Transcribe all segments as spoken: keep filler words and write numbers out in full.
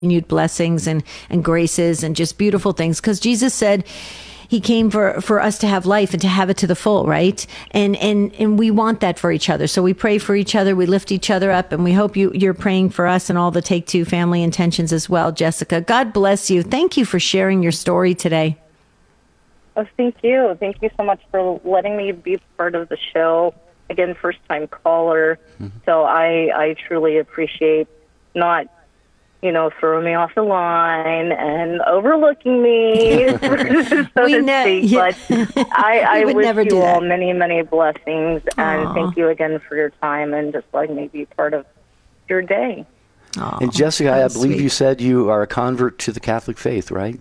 continued blessings and, and graces and just beautiful things. Because Jesus said he came for, for us to have life and to have it to the full, right? And, and, and we want that for each other. So we pray for each other. We lift each other up. And we hope you, you're praying for us and all the Take Two family intentions as well, Jessica. God bless you. Thank you for sharing your story today. Oh, thank you. Thank you so much for letting me be part of the show. Again, first-time caller. Mm-hmm. So I, I truly appreciate not you know, throwing me off the line and overlooking me, so we to ne- speak. yeah. But I, I would wish never you do all that. many, many blessings, and Aww. thank you again for your time and just letting me be part of your day. Aww. And Jessica, I believe sweet. you said you are a convert to the Catholic faith, right?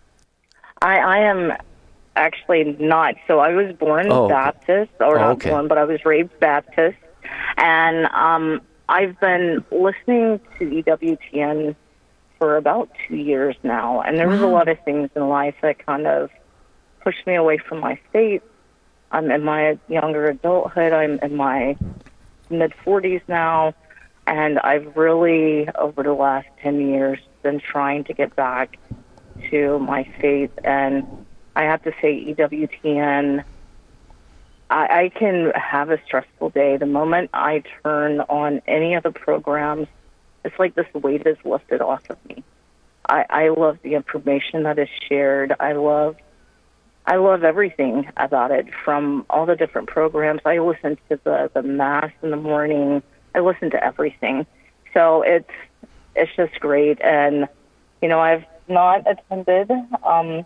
I, I am actually not. So I was born oh, Baptist, or oh, not okay. born, but I was raised Baptist, and um, I've been listening to E W T N for about two years now, and there was wow. a lot of things in life that kind of pushed me away from my faith. I'm in my younger adulthood. I'm in my mid-forties now, and I've really, over the last ten years, been trying to get back to my faith. And I have to say, E W T N, I, I can have a stressful day. The moment I turn on any of the programs, it's like this weight is lifted off of me. I, I love the information that is shared. I love I love everything about it, from all the different programs. I listen to the, the Mass in the morning. I listen to everything. So it's it's just great. And, you know, I've not attended um,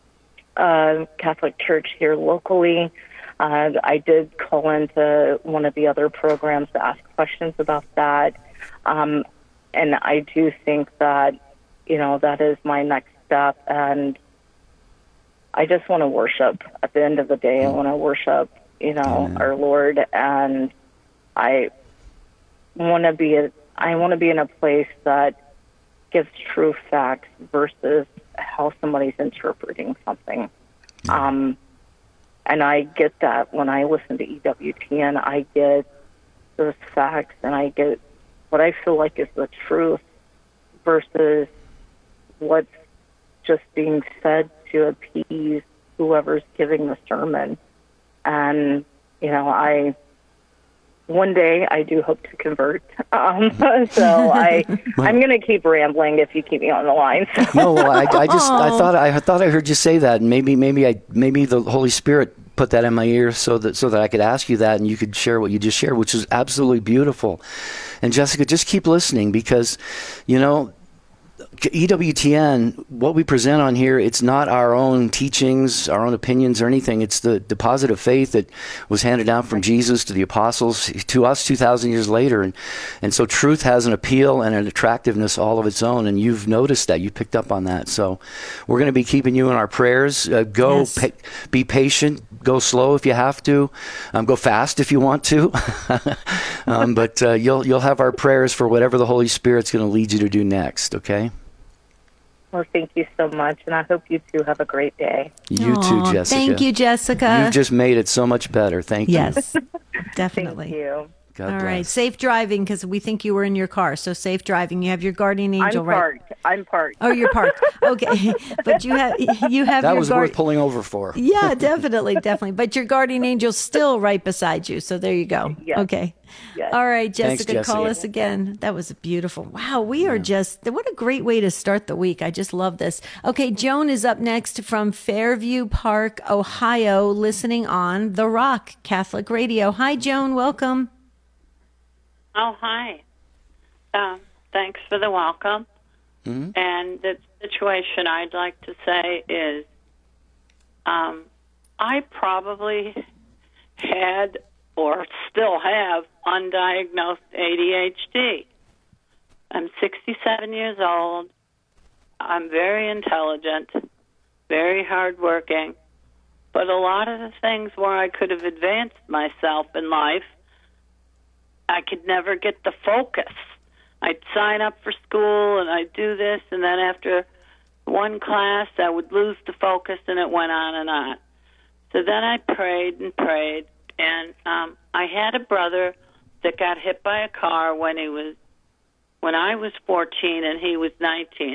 a Catholic church here locally. Uh, I did call into one of the other programs to ask questions about that. Um, and I do think that, you know, that is my next step. And I just want to worship. At the end of the day, I want to worship, you know, Amen. our Lord. And I want to be a, I want to be in a place that gives true facts versus how somebody's interpreting something. Yeah. Um, and I get that when I listen to E W T N. I get those facts, and I get what I feel like is the truth versus what's just being said to appease whoever's giving the sermon. And, you know, I, one day I do hope to convert. Um, so I, I'm going to keep rambling if you keep me on the line. So. No, well, I, I just, I thought, I thought I heard you say that, and maybe, maybe I, maybe the Holy Spirit put that in my ear so that, so that I could ask you that, and you could share what you just shared, which is absolutely beautiful. And Jessica, just keep listening, because, you know, E W T N, what we present on here, it's not our own teachings, our own opinions or anything. It's the deposit of faith that was handed down from Jesus to the apostles to us two thousand years later. And, and so truth has an appeal and an attractiveness all of its own. And you've noticed that. You picked up on that. So we're going to be keeping you in our prayers. Uh, go yes. pa- be patient. Go slow if you have to. Um, go fast if you want to. um, but uh, you'll you'll have our prayers for whatever the Holy Spirit's going to lead you to do next, okay? Well, thank you so much, and I hope you two have a great day. You Aww, too, Jessica. Thank you, Jessica. You've just made it so much better. Thank yes, you. definitely. Thank you. God All bless. right, safe driving, because we think you were in your car. So safe driving. You have your guardian angel, I'm right? parked. I'm parked. Oh, you're parked. Okay, but you have you have That your was guard- worth pulling over for. Yeah, definitely, definitely. But your guardian angel's still right beside you. So there you go. Yes. Okay. Yes. All right, Thanks, Jessica, call Jessica. us again. That was beautiful. Wow, we are just, what a great way to start the week. I just love this. Okay, Joan is up next from Fairview Park, Ohio, listening on The Rock Catholic Radio. Hi, Joan. Welcome. Oh, hi. Um, thanks for the welcome. Mm-hmm. And the situation I'd like to say is um, I probably had or still have undiagnosed A D H D. I'm sixty-seven years old. I'm very intelligent, very hardworking, but a lot of the things where I could have advanced myself in life, I could never get the focus. I'd sign up for school and I'd do this, and then after one class, I would lose the focus, and it went on and on. So then I prayed and prayed, and um, I had a brother that got hit by a car when he was when I was fourteen and he was nineteen.